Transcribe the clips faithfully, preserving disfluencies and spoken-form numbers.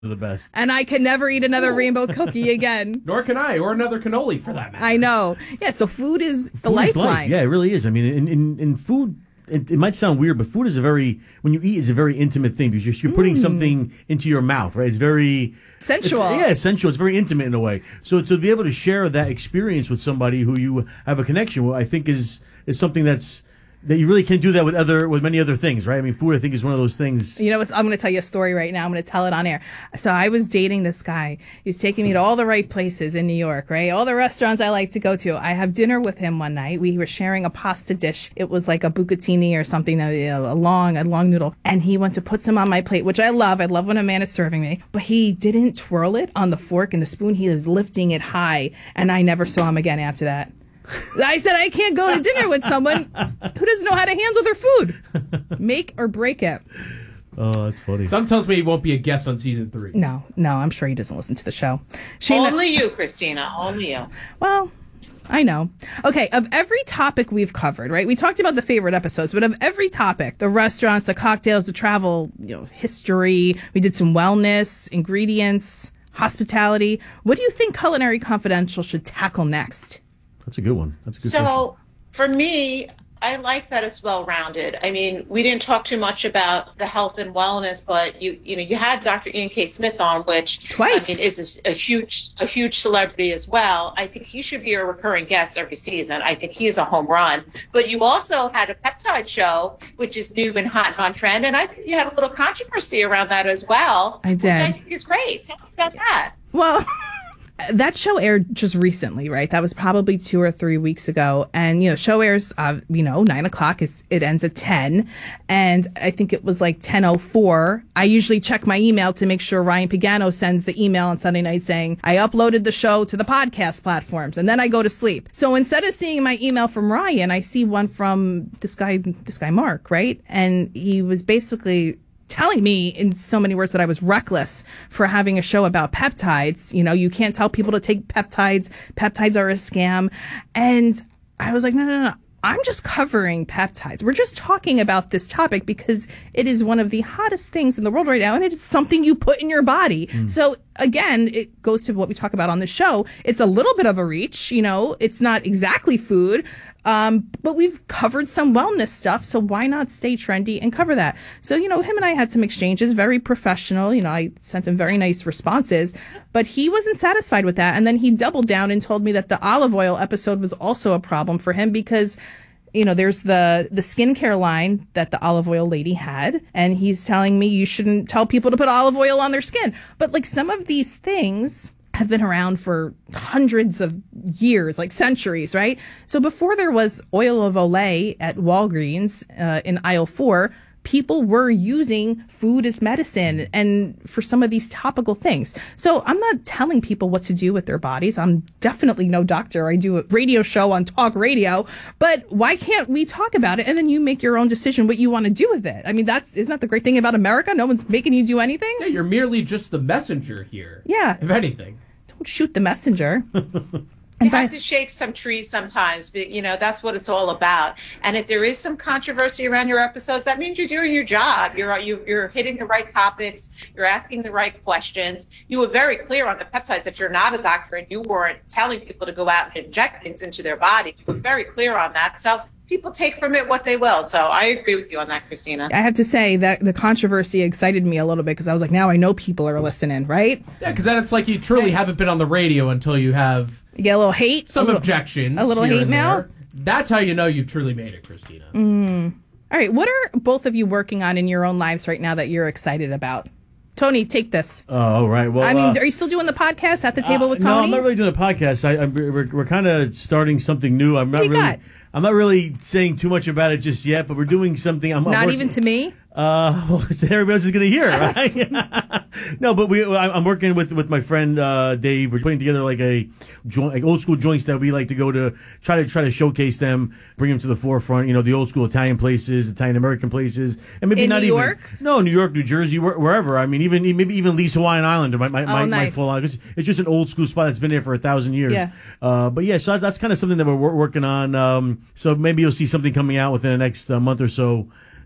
the best. And I can never eat another rainbow cookie again. Nor can I, or another cannoli for that matter. I know. Yeah, so food is the Food is lifeline. life. Yeah, it really is. I mean, in, in, in food, it, it might sound weird, but food is a very, when you eat, it's a very intimate thing because you're, you're putting Mm. something into your mouth, right? It's very... Sensual. It's, yeah, it's sensual. It's very intimate in a way. So to be able to share that experience with somebody who you have a connection with, I think is is something that's... that you really can't do that with other with many other things, right? I mean, food, I think, is one of those things. You know, what's, I'm going to tell you a story right now. I'm going to tell it on air. So I was dating this guy. He was taking me to all the right places in New York, right? All the restaurants I like to go to. I have dinner with him one night. We were sharing a pasta dish. It was like a bucatini or something, you know, a long, a long noodle. And he went to put some on my plate, which I love. I love when a man is serving me. But he didn't twirl it on the fork and the spoon. He was lifting it high. And I never saw him again after that. I said I can't go to dinner with someone who doesn't know how to handle their food. Make or break it. Oh, that's funny. Some tells me he won't be a guest on season three. No, no, I'm sure he doesn't listen to the show. Shane, Only you, Christina. Only you. well, I know. Okay, of every topic we've covered, right? We talked about the favorite episodes, but of every topic, the restaurants, the cocktails, the travel, you know, history, we did some wellness, ingredients, hospitality. What do you think Culinary Confidential should tackle next? That's a good one. That's a good So for me, I like that it's well-rounded. I mean, we didn't talk too much about the health and wellness, but you you know, you had Doctor Ian K. Smith on, which Twice. I mean, is a, a huge a huge celebrity as well. I think he should be a recurring guest every season. I think he is a home run. But you also had a peptide show, which is new and hot and on trend, and I think you had a little controversy around that as well. I did. Which I think is great. Tell me about that. Well, that show aired just recently, right? That was probably two or three weeks ago. And, you know, show airs, uh, you know, nine o'clock. It's, it ends at ten. And I think it was like ten oh four. I usually check my email to make sure Ryan Pagano sends the email on Sunday night saying, I uploaded the show to the podcast platforms. And then I go to sleep. So instead of seeing my email from Ryan, I see one from this guy, this guy, Mark, right? And he was basically telling me in so many words that I was reckless for having a show about peptides. You know, you can't tell people to take peptides. Peptides are a scam. And I was like, no, no, no. I'm just covering peptides. We're just talking about this topic because it is one of the hottest things in the world right now, and it's something you put in your body. Mm. So again, it goes to what we talk about on the show. It's a little bit of a reach, you know, it's not exactly food. Um, but we've covered some wellness stuff, so why not stay trendy and cover that? So, you know, him and I had some exchanges, very professional. You know, I sent him very nice responses, but he wasn't satisfied with that. And then he doubled down and told me that the olive oil episode was also a problem for him because, you know, there's the, the skincare line that the olive oil lady had, and he's telling me you shouldn't tell people to put olive oil on their skin. But like some of these things have been around for hundreds of years, like centuries, right? So before there was oil of Olay at Walgreens uh, in aisle four, people were using food as medicine and for some of these topical things. So I'm not telling people what to do with their bodies. I'm definitely no doctor. I do a radio show on talk radio, but why can't we talk about it and then you make your own decision what you want to do with it? I mean, that's, isn't that the great thing about America? No one's making you do anything. Yeah, you're merely just the messenger here. Yeah. If anything. Don't shoot the messenger. You have to shake some trees sometimes, but, you know, that's what it's all about. And if there is some controversy around your episodes, that means you're doing your job. You're you, you're hitting the right topics. You're asking the right questions. You were very clear on the peptides that you're not a doctor and you weren't telling people to go out and inject things into their body. You were very clear on that. So people take from it what they will. So I agree with you on that, Christina. I have to say that the controversy excited me a little bit because I was like, now I know people are listening, right? Yeah, because then it's like you truly haven't been on the radio until you have... You get a little hate, some a little, objections, a little hate mail. That's how you know you've truly made it, Christina. Mm. All right, what are both of you working on in your own lives right now that you're excited about? Tony, take this. Oh, right. Well, I mean, uh, are you still doing the podcast at the table uh, with Tony? No, I'm not really doing a podcast. I, I, we're we're kind of starting something new. I'm not what do you really. got? I'm not really saying too much about it just yet, but we're doing something. I'm, I'm not working, even to me. Uh, well, so everybody else is going to hear, right? No, but we. I'm working with with my friend uh, Dave. We're putting together like a joint, like old school joints that we like to go to, try to try to showcase them, bring them to the forefront. You know, the old school Italian places, Italian American places, and maybe In not New even York? no New York, New Jersey, where, wherever. I mean, even maybe even Lee's Hawaiian Island or my my, Oh, my, nice. my full on. It's, it's just an old school spot that's been there for a thousand years. Yeah. Uh, but yeah, so that's, that's kind of something that we're wor- working on. Um, so maybe you'll see something coming out within the next uh, month or so.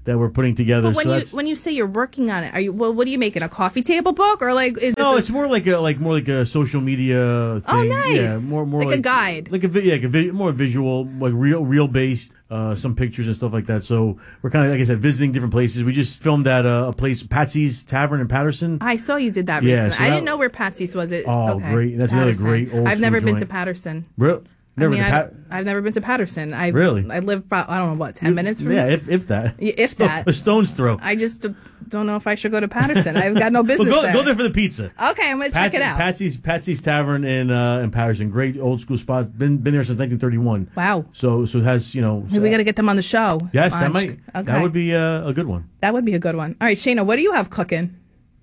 that we're putting together. But when so you that's, when you say you're working on it, are you well? What are you making, a coffee table book, or like is this no, a, it's more like a like more like a social media thing. Oh, nice. Yeah, more more Like like, a guide. like a vi- yeah, like a vi- more visual, like real real based, uh, some pictures and stuff like that. So we're kind of like I said, visiting different places. We just filmed at a, a place, Patsy's Tavern in Patterson. I saw you did that Yeah, recently. so I that- didn't know where Patsy's was. It Oh, okay. great. That's another Patterson. great old I've never school been to joint. Patterson. Real, never I mean, been to I, Pat- I've never been to Patterson. I Really? I live about, I don't know what ten minutes from Yeah, if if that, Yeah, if that. a stone's throw. I just don't know if I should go to Patterson. I've got no business Well, go there. go there for the pizza. Okay, I'm gonna check Patsy, it out. Patsy's Patsy's Tavern in uh, in Patterson, great old school spot. Been been there since nineteen thirty-one. Wow. So so it has you know. Maybe we got to get them on the show. Yes, On- that might Okay. that would be uh, a good one. That would be a good one. All right, Shayna, what do you have cooking?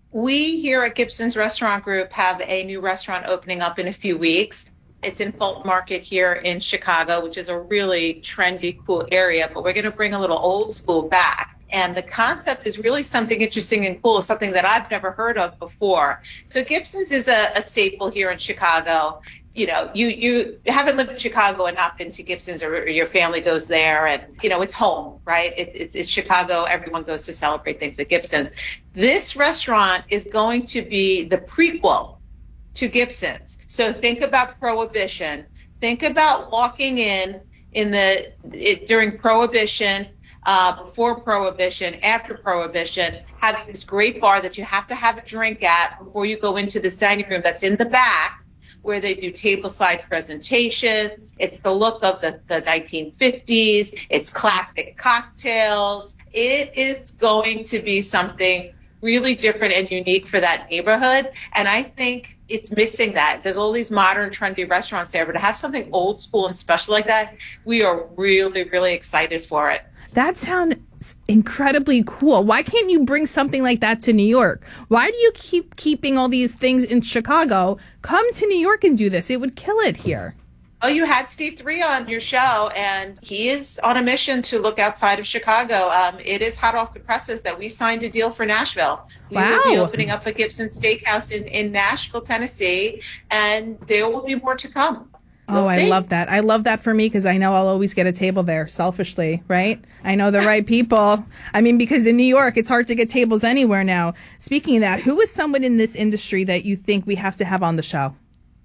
We here at Gibson's Restaurant Group have a new restaurant opening up in a few weeks. It's in Fulton Market here in Chicago, which is a really trendy, cool area, but we're going to bring a little old school back. And the concept is really something interesting and cool, something that I've never heard of before. So Gibson's is a, a staple here in Chicago. You know, you, you haven't lived in Chicago and not been to Gibson's, or, or your family goes there, and, you know, it's home, right? It, it's, it's Chicago. Everyone goes to celebrate things at Gibson's. This restaurant is going to be the prequel to Gibson's. So think about Prohibition. Think about walking in in the it, during Prohibition, uh, before Prohibition, after Prohibition, having this great bar that you have to have a drink at before you go into this dining room that's in the back, where they do tableside presentations. It's the look of the, the nineteen fifties. It's classic cocktails. It is going to be something really different and unique for that neighborhood. And I think it's missing that. There's all these modern, trendy restaurants there, but to have something old school and special like that, we are really, really excited for it. That sounds incredibly cool. Why can't you bring something like that to New York? Why do you keep keeping all these things in Chicago? Come to New York and do this. It would kill it here. Oh, you had Steve Three on your show, and he is on a mission to look outside of Chicago. Um, it is hot off the presses that we signed a deal for Nashville. We Wow. will be opening up a Gibson Steakhouse in, in Nashville, Tennessee, and there will be more to come. Oh, We'll I see. love that. I love that for me because I know I'll always get a table there, selfishly, right? I know the right people. I mean, because in New York, it's hard to get tables anywhere now. Speaking of that, who is someone in this industry that you think we have to have on the show?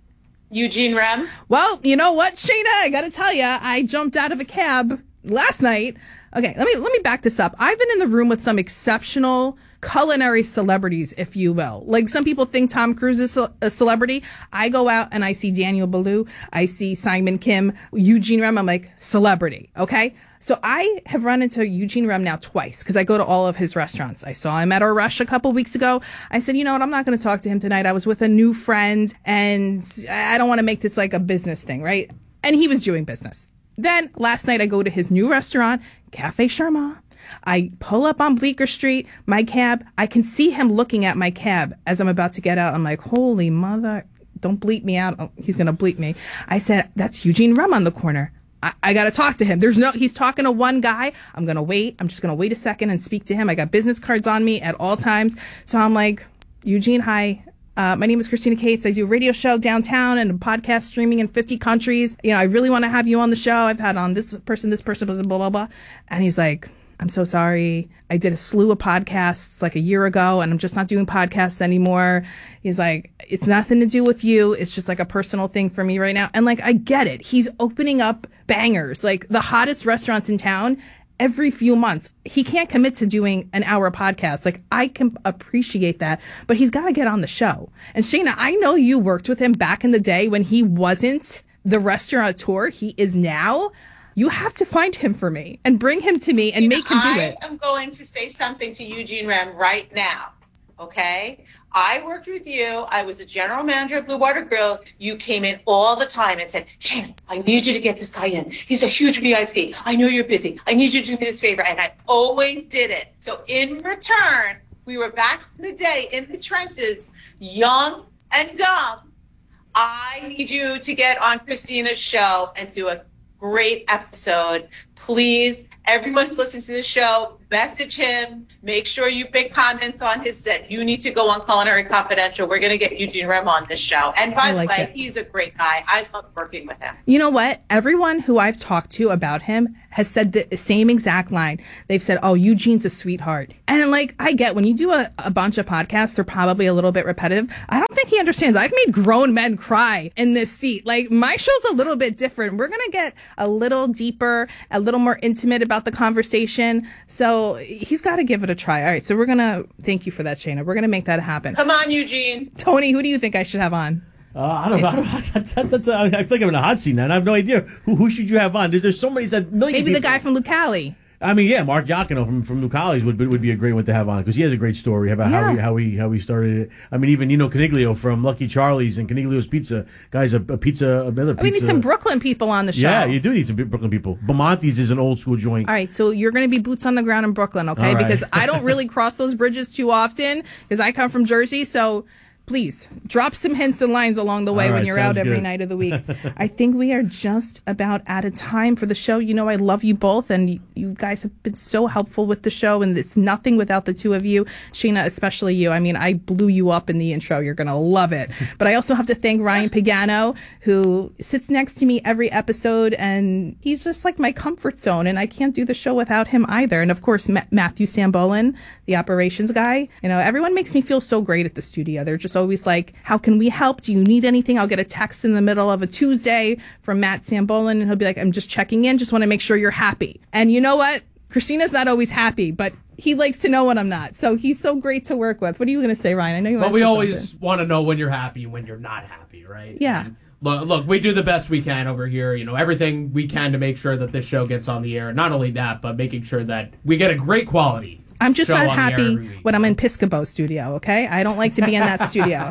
Eugene Rem. Well, you know what, Shayna? I got to tell you, I jumped out of a cab last night. Okay, let me let me back this up. I've been in the room with some exceptional culinary celebrities, if you will. Like, some people think Tom Cruise is a celebrity. I go out and I see Daniel Boulou. I see Simon Kim, Eugene Rem. I'm like, celebrity, okay? So I have run into Eugene Rem now twice because I go to all of his restaurants. I saw him at our Rush a couple weeks ago. I said, you know what? I'm not going to talk to him tonight. I was with a new friend and I don't want to make this like a business thing, right? And he was doing business. Then last night I go to his new restaurant, Cafe Charmant. I pull up on Bleecker Street, my cab. I can see him looking at my cab as I'm about to get out. I'm like, holy mother, don't bleep me out. Oh, he's going to bleep me. I said, that's Eugene Rem on the corner. I, I got to talk to him. There's no, he's talking to one guy. I'm going to wait. I'm just going to wait a second and speak to him. I got business cards on me at all times. So I'm like, Eugene, hi. Uh, my name is Christina Cates. I do a radio show downtown and a podcast streaming in fifty countries. You know, I really want to have you on the show. I've had on this person, this person, blah, blah, blah, blah. And he's like, I'm so sorry. I did a slew of podcasts like a year ago and I'm just not doing podcasts anymore. He's like, it's nothing to do with you. It's just like a personal thing for me right now. And like, I get it. He's opening up bangers, like the hottest restaurants in town every few months. He can't commit to doing an hour podcast. Like, I can appreciate that, but he's got to get on the show. And Shayna, I know you worked with him back in the day when he wasn't the restaurateur he is now. You have to find him for me and bring him to me and You make know, him do it. I am going to say something to Eugene Rem right now, okay? I worked with you. I was a general manager at Blue Water Grill. You came in all the time and said, Shannon, I need you to get this guy in. He's a huge V I P. I know you're busy. I need you to do me this favor. And I always did it. So in return, we were back in the day in the trenches, young and dumb. I need you to get on Christina's show and do a great episode, please. everyone who listens to the show, message him. Make sure you make comments on his set. You need to go on Culinary Confidential. We're going to get Eugene Rem on this show. And by like the way, it. he's a great guy. I love working with him. You know what? Everyone who I've talked to about him has said the same exact line. They've said, oh, Eugene's a sweetheart. And like, I get when you do a, a bunch of podcasts, they're probably a little bit repetitive. I don't think he understands. I've made grown men cry in this seat. Like, my show's a little bit different. We're going to get a little deeper, a little more intimate about the conversation. So he's got to give it a try. All right. So we're going to thank you for that, Shayna. We're going to make that happen. Come on, Eugene. Tony, who do you think I should have on? Uh, I don't know. I, don't, that's, that's, that's, I feel like I'm in a hot seat now, and I have no idea who, who should you have on. There's, there's so many, that million Maybe people. the guy from Lucali. I mean, yeah, Mark Giacono from from New College would would be a great one to have on because he has a great story about Yeah. how he how he how he started it. I mean, even you know Caniglio from Lucky Charlie's and Caniglio's Pizza, guys, a, a pizza, another pizza. We need some Brooklyn people on the show. Yeah, you do need some Brooklyn people. Bamonte's is an old school joint. All right, so you're going to be boots on the ground in Brooklyn, okay? All right. Because I don't really cross those bridges too often because I come from Jersey, so please drop some hints and lines along the way All when right, you're out sounds every good. night of the week. I think we are just about out of time for the show. You know, I love you both, and you, you guys have been so helpful with the show, and it's nothing without the two of you. Sheena, especially you. I mean, I blew you up in the intro. You're going to love it. But I also have to thank Ryan Pagano, who sits next to me every episode, and he's just like my comfort zone, and I can't do the show without him either. And of course, Ma- Matthew Sambolin, the operations guy. You know, everyone makes me feel so great at the studio. They're just always like, how can we help? Do you need anything? I'll get a text in the middle of a Tuesday from Matt Sambolin, and he'll be like, I'm just checking in. Just want to make sure you're happy. And you know what? Christina's not always happy, but he likes to know when I'm not. So he's so great to work with. What are you going to say, Ryan? I know you want But to we say always something. want to know when you're happy and when you're not happy, right? Yeah. And look, look, we do the best we can over here. You know, everything we can to make sure that this show gets on the air. Not only that, but making sure that we get a great quality. I'm just show not on the air happy every week. when I'm in Piscopo studio, okay? I don't like to be in that studio.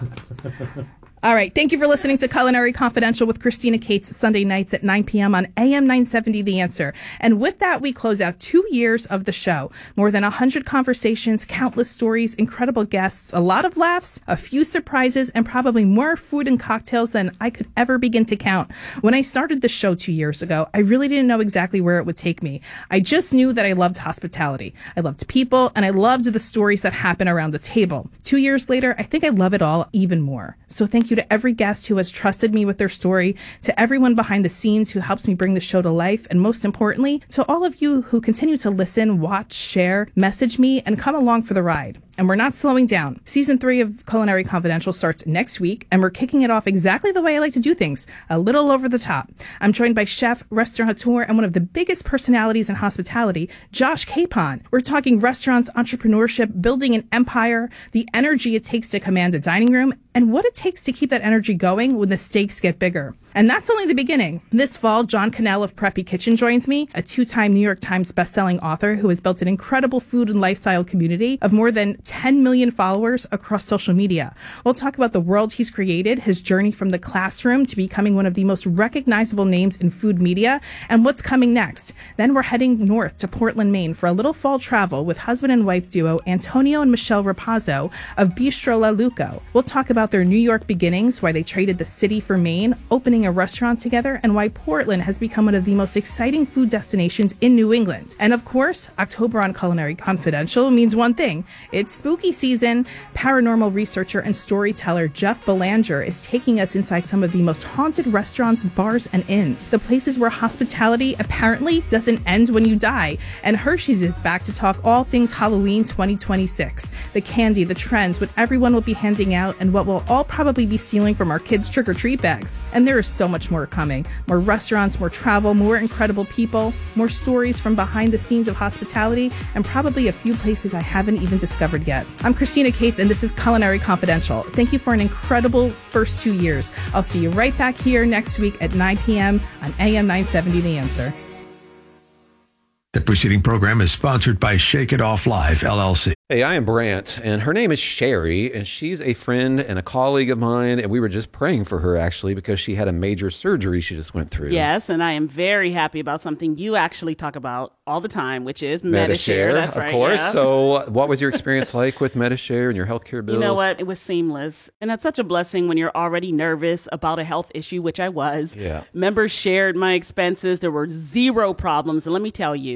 All right. Thank you for listening to Culinary Confidential with Christina Cates, Sunday nights at nine p.m. on A M nine seventy The Answer. And with that, we close out two years of the show. More than one hundred conversations, countless stories, incredible guests, a lot of laughs, a few surprises, and probably more food and cocktails than I could ever begin to count. When I started the show two years ago, I really didn't know exactly where it would take me. I just knew that I loved hospitality. I loved people, and I loved the stories that happen around the table. Two years later, I think I love it all even more. So thank you to every guest who has trusted me with their story, to everyone behind the scenes who helps me bring the show to life, and most importantly, to all of you who continue to listen, watch, share, message me, and come along for the ride. And we're not slowing down. Season three of Culinary Confidential starts next week, and we're kicking it off exactly the way I like to do things, a little over the top. I'm joined by chef, restaurateur, and one of the biggest personalities in hospitality, Josh Capon. We're talking restaurants, entrepreneurship, building an empire, the energy it takes to command a dining room, and what it takes to keep that energy going when the stakes get bigger. And that's only the beginning. This fall, John Cannell of Preppy Kitchen joins me, a two-time New York Times bestselling author who has built an incredible food and lifestyle community of more than ten million followers across social media. We'll talk about the world he's created, his journey from the classroom to becoming one of the most recognizable names in food media, and what's coming next. Then we're heading north to Portland, Maine for a little fall travel with husband and wife duo Antonio and Michelle Rapazzo of Bistro La Luco. We'll talk about their New York beginnings, why they traded the city for Maine, opening a restaurant together, and why Portland has become one of the most exciting food destinations in New England. And of course, October on Culinary Confidential means one thing. It's spooky season. Paranormal researcher and storyteller Jeff Belanger is taking us inside some of the most haunted restaurants, bars, and inns. The places where hospitality apparently doesn't end when you die. And Hershey's is back to talk all things Halloween twenty twenty-six. The candy, the trends, what everyone will be handing out, and what we'll all probably be stealing from our kids' trick-or-treat bags. And there is so much more coming. More restaurants, more travel, more incredible people, more stories from behind the scenes of hospitality, and probably a few places I haven't even discovered yet. I'm Christina Cates, and this is Culinary Confidential. Thank you for an incredible first two years. I'll see you right back here next week at nine p.m. on A M nine seventy The Answer. The preceding program is sponsored by Shake It Off Live, L L C. Hey, I am Brant, and her name is Sherry, and she's a friend and a colleague of mine, and we were just praying for her, actually, because she had a major surgery she just went through. Yes, and I am very happy about something you actually talk about all the time, which is MediShare. That's of right, course. yeah. So what was your experience like with MediShare and your healthcare bills? You know what? It was seamless. And that's such a blessing when you're already nervous about a health issue, which I was. Yeah. Members shared my expenses. There were zero problems. And let me tell you,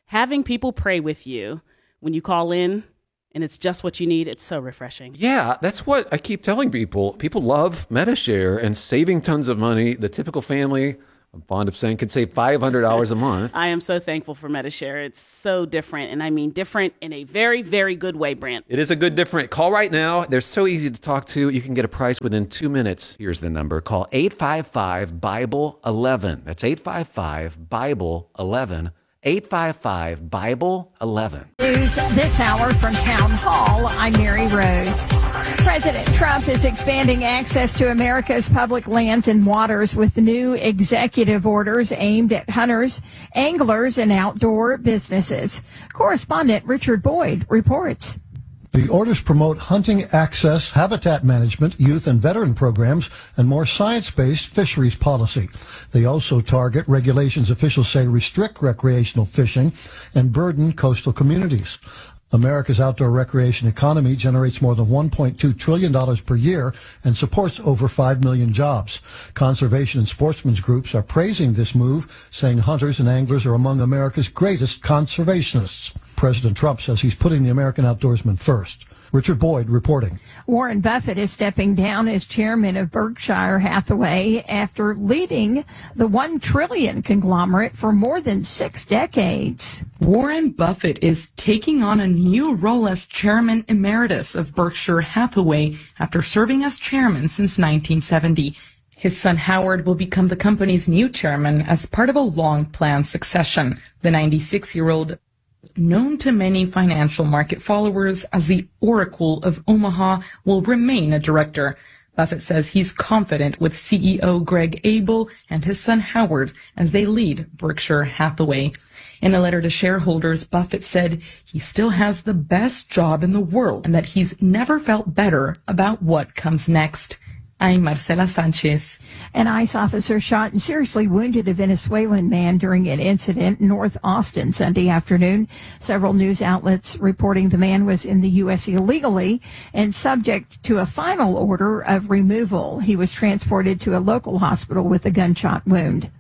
having people pray with you when you call in and it's just what you need, it's so refreshing. Yeah, that's what I keep telling people. People love Medi-Share and saving tons of money. The typical family, I'm fond of saying, could save five hundred dollars a month. I am so thankful for Medi-Share. It's so different, and I mean different in a very, very good way, Brant. It is a good different. Call right now. They're so easy to talk to. You can get a price within two minutes. Here's the number. Call eight five five, Bible eleven. That's eight five five, Bible eleven. eight five five, Bible eleven. News this hour from Town Hall. I'm Mary Rose. President Trump is expanding access to America's public lands and waters with new executive orders aimed at hunters, anglers, and outdoor businesses. Correspondent Richard Boyd reports. The orders promote hunting access, habitat management, youth and veteran programs, and more science-based fisheries policy. They also target regulations officials say restrict recreational fishing and burden coastal communities. America's outdoor recreation economy generates more than one point two trillion dollars per year and supports over five million jobs. Conservation and sportsmen's groups are praising this move, saying hunters and anglers are among America's greatest conservationists. President Trump says he's putting the American outdoorsman first. Richard Boyd reporting. Warren Buffett is stepping down as chairman of Berkshire Hathaway after leading the one trillion conglomerate for more than six decades. Warren Buffett is taking on a new role as chairman emeritus of Berkshire Hathaway after serving as chairman since nineteen seventy. His son Howard will become the company's new chairman as part of a long-planned succession. The ninety-six-year-old, known to many financial market followers as the Oracle of Omaha, will remain a director. Buffett says he's confident with C E O Greg Abel and his son Howard as they lead Berkshire Hathaway. In a letter to shareholders, Buffett said he still has the best job in the world and that he's never felt better about what comes next. I'm Marcela Sanchez. An ICE officer shot and seriously wounded a Venezuelan man during an incident in North Austin Sunday afternoon. Several news outlets reporting the man was in the U S illegally and subject to a final order of removal. He was transported to a local hospital with a gunshot wound.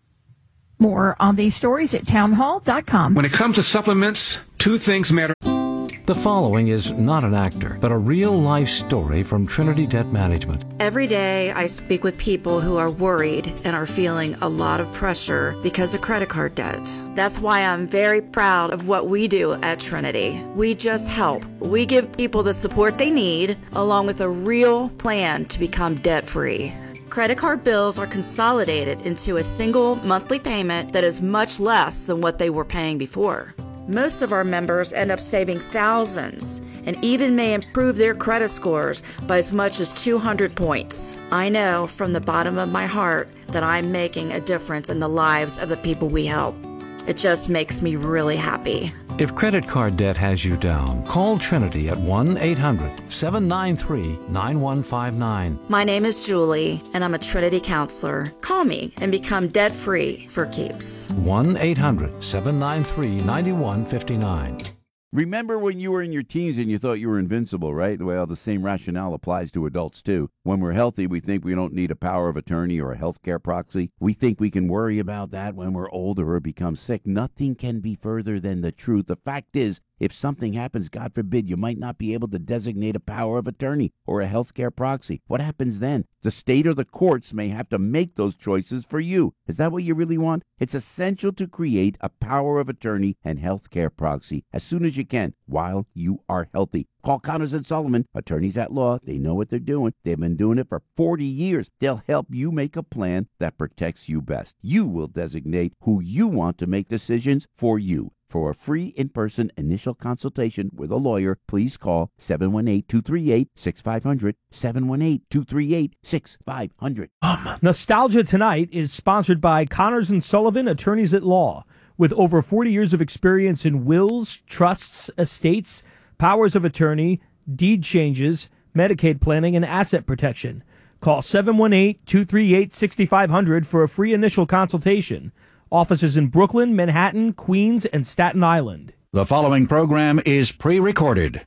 More on these stories at townhall dot com. When it comes to supplements, two things matter. The following is not an actor, but a real-life story from Trinity Debt Management. Every day I speak with people who are worried and are feeling a lot of pressure because of credit card debt. That's why I'm very proud of what we do at Trinity. We just help. We give people the support they need, along with a real plan to become debt-free. Credit card bills are consolidated into a single monthly payment that is much less than what they were paying before. Most of our members end up saving thousands and even may improve their credit scores by as much as two hundred points. I know from the bottom of my heart that I'm making a difference in the lives of the people we help. It just makes me really happy. If credit card debt has you down, call Trinity at one eight hundred, seven nine three, nine one five nine. My name is Julie, and I'm a Trinity counselor. Call me and become debt-free for keeps. one eight hundred, seven nine three, nine one five nine. Remember when you were in your teens and you thought you were invincible, right? Well, the same rationale applies to adults, too. When we're healthy, we think we don't need a power of attorney or a healthcare proxy. We think we can worry about that when we're older or become sick. Nothing can be further than the truth. The fact is, if something happens, God forbid, you might not be able to designate a power of attorney or a healthcare proxy. What happens then? The state or the courts may have to make those choices for you. Is that what you really want? It's essential to create a power of attorney and healthcare proxy as soon as you can while you are healthy. Call Connors and Sullivan, attorneys at law. They know what they're doing. They've been doing it for forty years. They'll help you make a plan that protects you best. You will designate who you want to make decisions for you. For a free in-person initial consultation with a lawyer, please call seven one eight, two three eight, six five zero zero, seven one eight, two three eight, six five zero zero. Um, Nostalgia Tonight is sponsored by Connors and Sullivan, attorneys at law. With over forty years of experience in wills, trusts, estates, powers of attorney, deed changes, Medicaid planning, and asset protection. Call seven one eight, two three eight, six five zero zero for a free initial consultation. Offices in Brooklyn, Manhattan, Queens, and Staten Island. The following program is pre-recorded.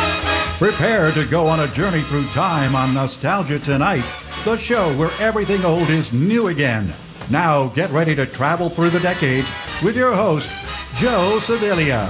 Prepare to go on a journey through time on Nostalgia Tonight, the show where everything old is new again. Now get ready to travel through the decades with your host, Joe Sevilla.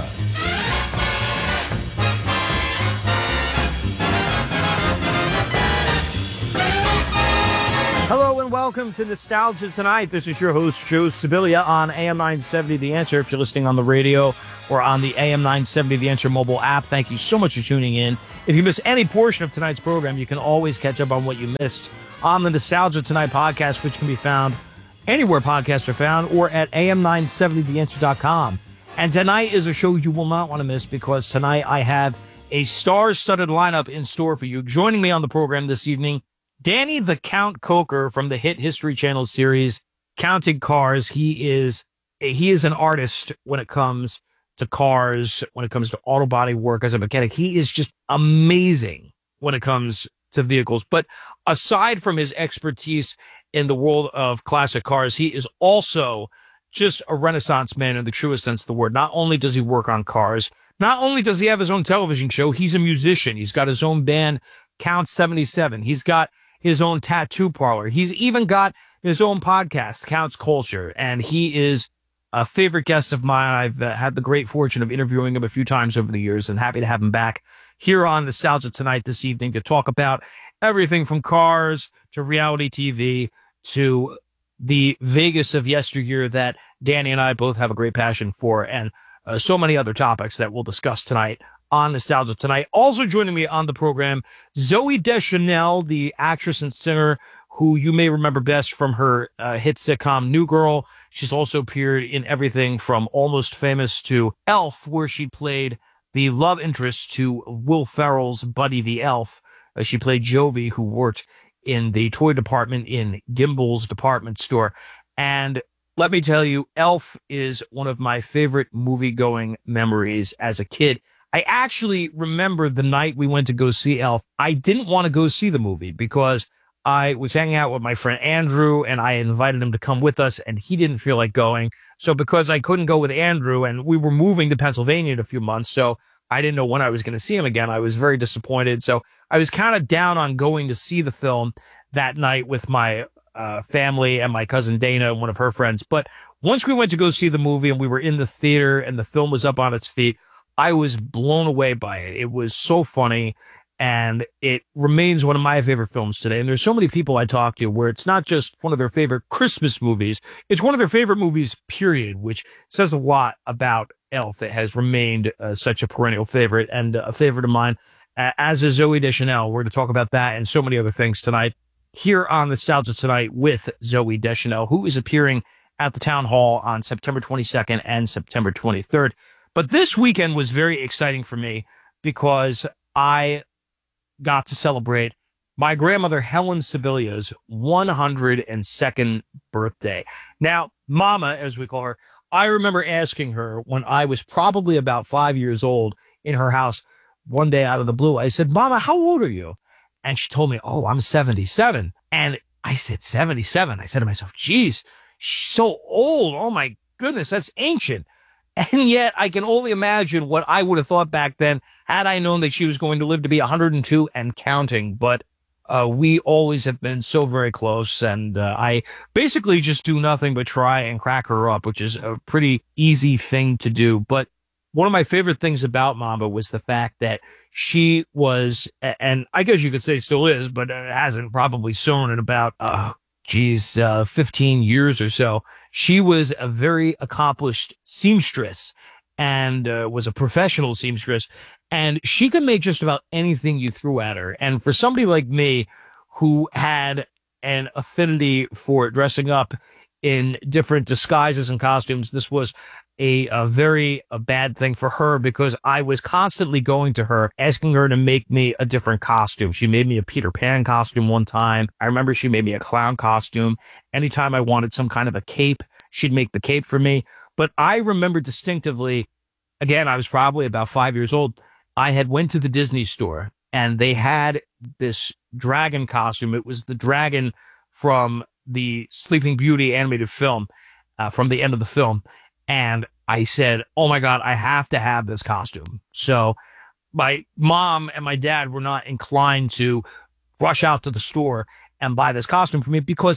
Hello and welcome to Nostalgia Tonight. This is your host, Joe Sibilia, on A M nine seventy The Answer. If you're listening on the radio or on the A M nine seventy The Answer mobile app, thank you so much for tuning in. If you miss any portion of tonight's program, you can always catch up on what you missed on the Nostalgia Tonight podcast, which can be found anywhere podcasts are found or at A M nine seventy the answer dot com. And tonight is a show you will not want to miss, because tonight I have a star-studded lineup in store for you. Joining me on the program this evening, Danny the Count Coker from the hit History Channel series Counting Cars. He is he is an artist when it comes to cars, when it comes to auto body work as a mechanic. He is just amazing when it comes to vehicles. But aside from his expertise in the world of classic cars, he is also just a Renaissance man in the truest sense of the word. Not only does he work on cars, not only does he have his own television show, he's a musician. He's got his own band, Count seventy-seven. He's got his own tattoo parlor. He's even got his own podcast, Count's Culture, and he is a favorite guest of mine. I've uh, had the great fortune of interviewing him a few times over the years, and happy to have him back here on Nostalgia Tonight this evening to talk about everything from cars to reality T V to the Vegas of yesteryear that Danny and I both have a great passion for, and uh, so many other topics that we'll discuss tonight on Nostalgia Tonight. Also joining me on the program, Zooey Deschanel, the actress and singer who you may remember best from her uh, hit sitcom New Girl. She's also appeared in everything from Almost Famous to Elf, where she played the love interest to Will Ferrell's Buddy the Elf. Uh, she played Jovi, who worked in the toy department in Gimbel's department store. And let me tell you, Elf is one of my favorite movie-going memories as a kid. I actually remember the night we went to go see Elf. I didn't want to go see the movie because I was hanging out with my friend Andrew, and I invited him to come with us, and he didn't feel like going. So because I couldn't go with Andrew, and we were moving to Pennsylvania in a few months, so I didn't know when I was going to see him again, I was very disappointed. So I was kind of down on going to see the film that night with my uh, family and my cousin Dana and one of her friends. But once we went to go see the movie and we were in the theater and the film was up on its feet, I was blown away by it. It was so funny, and it remains one of my favorite films today. And there's so many people I talk to where it's not just one of their favorite Christmas movies, it's one of their favorite movies, period, which says a lot about Elf. It has remained uh, such a perennial favorite, and uh, a favorite of mine, uh, as is Zooey Deschanel. We're going to talk about that and so many other things tonight here on Nostalgia Tonight with Zooey Deschanel, who is appearing at the Town Hall on September twenty-second and September twenty-third. But this weekend was very exciting for me because I got to celebrate my grandmother Helen Sibilia's one hundred second birthday. Now, Mama, as we call her, I remember asking her when I was probably about five years old in her house one day out of the blue. I said, Mama, how old are you? And she told me, oh, I'm seventy-seven. And I said, seventy-seven? I said to myself, geez, she's so old. Oh, my goodness, that's ancient. And yet I can only imagine what I would have thought back then had I known that she was going to live to be one hundred two and counting. But uh, we always have been so very close. And uh, I basically just do nothing but try and crack her up, which is a pretty easy thing to do. But one of my favorite things about Mama was the fact that she was, and I guess you could say still is, but it hasn't probably sown in about, uh, geez, uh, fifteen years or so. She was a very accomplished seamstress and uh, was a professional seamstress, and she could make just about anything you threw at her. And for somebody like me who had an affinity for dressing up in different disguises and costumes, this was a, a very a bad thing for her because I was constantly going to her, asking her to make me a different costume. She made me a Peter Pan costume one time. I remember she made me a clown costume. Anytime I wanted some kind of a cape, she'd make the cape for me. But I remember distinctively, again, I was probably about five years old, I had went to the Disney store and they had this dragon costume. It was the dragon from the Sleeping Beauty animated film, uh, from the end of the film. And I said, oh my God, I have to have this costume. So my mom and my dad were not inclined to rush out to the store and buy this costume for me because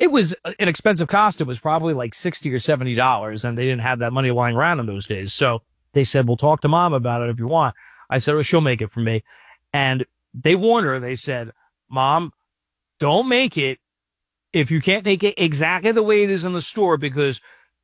it was an expensive costume. It was probably like sixty or seventy dollars, and they didn't have that money lying around in those days. So they said, "We'll talk to Mom about it if you want." I said, "Well, she'll make it for me." And they warned her. They said, "Mom, don't make it if you can't make it exactly the way it is in the store, because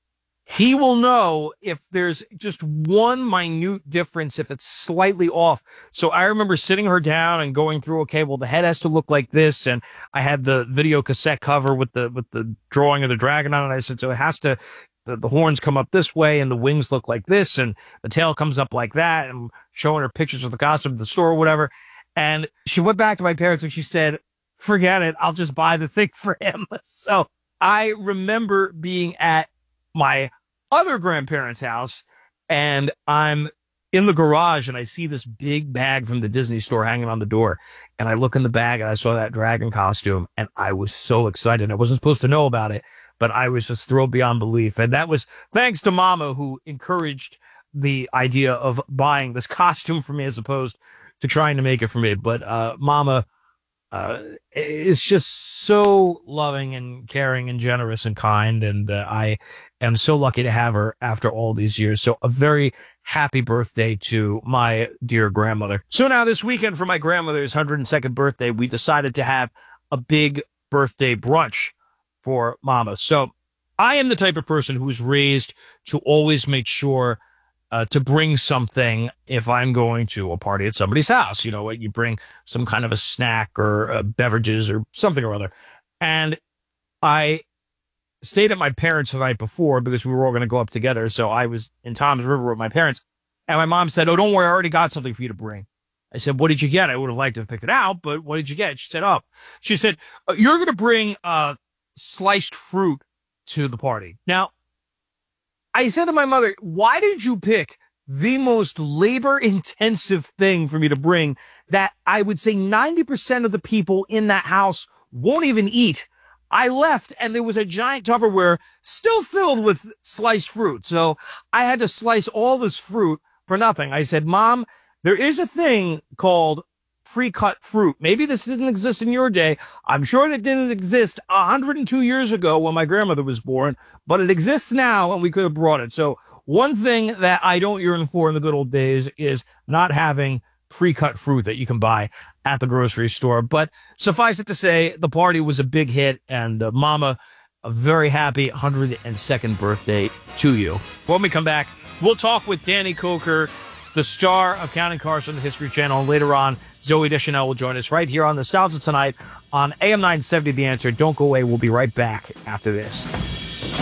he will know if there's just one minute difference, if it's slightly off." So I remember sitting her down and going through, okay, well, the head has to look like this. And I had the video cassette cover with the, with the drawing of the dragon on it. I said, so it has to, the, the horns come up this way and the wings look like this and the tail comes up like that, and showing her pictures of the costume at the store or whatever. And she went back to my parents and she said, "Forget it. I'll just buy the thing for him." So I remember being at my other grandparents' house, and I'm in the garage and I see this big bag from the Disney store hanging on the door. And I look in the bag and I saw that dragon costume, and I was so excited. I wasn't supposed to know about it, but I was just thrilled beyond belief. And that was thanks to Mama, who encouraged the idea of buying this costume for me as opposed to trying to make it for me. But, uh, Mama, uh, is just so loving and caring and generous and kind. And, uh, I am so lucky to have her after all these years. So a very happy birthday to my dear grandmother. So now this weekend for my grandmother's one hundred second birthday, we decided to have a big birthday brunch for Mama. So I am the type of person who was raised to always make sure Uh, to bring something if I'm going to a party at somebody's house. You know, you bring some kind of a snack or uh, beverages or something or other. And I stayed at my parents' the night before because we were all going to go up together. So I was in Tom's River with my parents. And my mom said, "Oh, don't worry, I already got something for you to bring." I said, "What did you get?" I would have liked to have picked it out, but what did you get? She said, "Oh, she said, you're going to bring uh, sliced fruit to the party." Now, I said to my mother, "Why did you pick the most labor-intensive thing for me to bring that I would say ninety percent of the people in that house won't even eat?" I left, and there was a giant Tupperware still filled with sliced fruit. So I had to slice all this fruit for nothing. I said, "Mom, there is a thing called free-cut fruit. Maybe this didn't exist in your day. I'm sure it didn't exist one hundred two years ago when my grandmother was born, but it exists now, and we could have brought it." So one thing that I don't yearn for in the good old days is not having pre-cut fruit that you can buy at the grocery store. But suffice it to say, the party was a big hit, and uh, Mama, a very happy one hundred second birthday to you. When we come back, we'll talk with Danny Coker, the star of Counting Cars on the History Channel. And later on, Zoe Deschanel will join us right here on Nostalgia Tonight on A M nine seventy The Answer. Don't go away. We'll be right back after this.